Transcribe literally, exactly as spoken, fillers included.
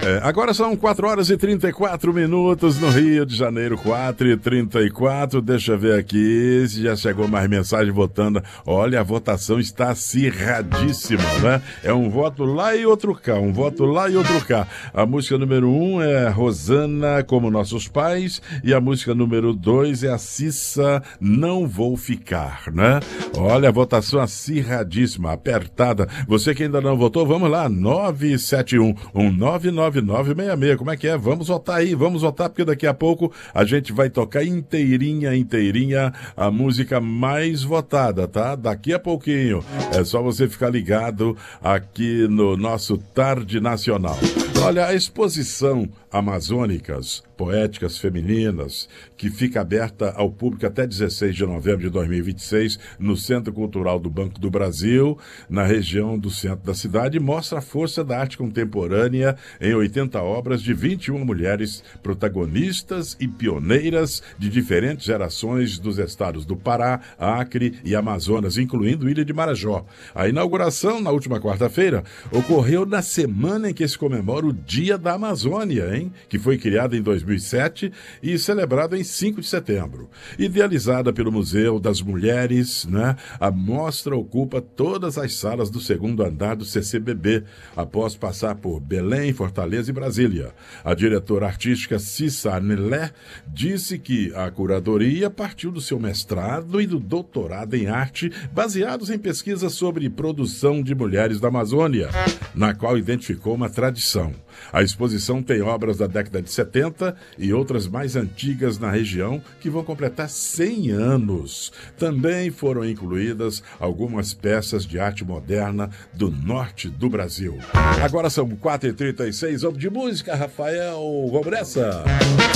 É, agora são quatro horas e trinta e quatro minutos no Rio de Janeiro, quatro e trinta e quatro. Deixa eu ver aqui se já chegou mais mensagem votando. Olha, a votação está acirradíssima, né? É um voto lá e outro cá, um voto lá e outro cá. A música número um é Rosana, Como Nossos Pais, e a música número dois é a Cissa, Não Vou Ficar, né? Olha, a votação acirradíssima, apertada. Você que ainda não votou, vamos lá, nove sete um um nove nove nove seis seis. Como é que é? Vamos votar aí, vamos votar, porque daqui a pouco a gente vai tocar inteirinha, inteirinha a música mais votada, tá? Daqui a pouquinho. É só você ficar ligado aqui no nosso Tarde Nacional. Olha, a exposição Amazônicas, Poéticas Femininas, que fica aberta ao público até dezesseis de novembro de dois mil e vinte e seis no Centro Cultural do Banco do Brasil, na região do centro da cidade, mostra a força da arte contemporânea em oitenta obras de vinte e uma mulheres protagonistas e pioneiras de diferentes gerações dos estados do Pará, Acre e Amazonas, incluindo Ilha de Marajó. A inauguração, na última quarta-feira, ocorreu na semana em que se comemora o Dia da Amazônia, hein? Que foi criada em dois mil e sete e celebrada em cinco de setembro. Idealizada pelo Museu das Mulheres, né? A mostra ocupa todas as salas do segundo andar do C C B B, após passar por Belém, Fortaleza e Brasília. A diretora artística Cissa Arnelé disse que a curadoria partiu do seu mestrado e do doutorado em arte, baseados em pesquisas sobre produção de mulheres da Amazônia, na qual identificou uma tradição. A exposição tem obras da década de setenta e outras mais antigas na região que vão completar cem anos. Também foram incluídas algumas peças de arte moderna do norte do Brasil. Agora são quatro e trinta e seis, vamos de música, Rafael, vamos nessa!